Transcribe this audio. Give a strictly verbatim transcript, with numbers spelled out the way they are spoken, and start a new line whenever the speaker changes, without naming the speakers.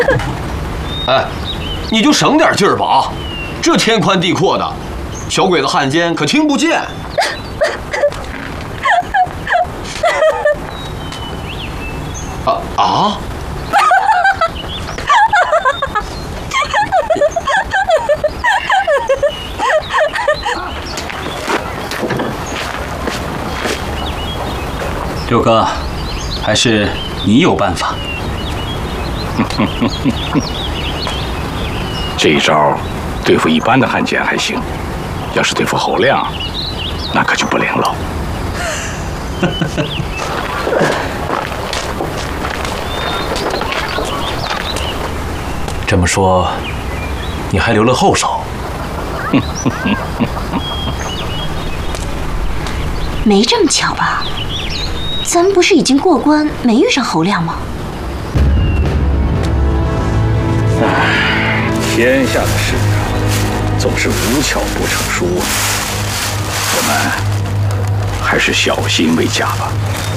哎，你就省点劲儿吧啊！这天宽地阔的，小鬼子汉奸可听不见。啊啊！
六哥，还是你有办法。
这一招对付一般的汉奸还行，要是对付侯亮，那可就不灵了。
这么说，你还留了后手？
没这么巧吧？咱们不是已经过关，没遇上侯亮吗？
唉，天下的事啊，总是无巧不成书啊。我们还是小心为佳吧。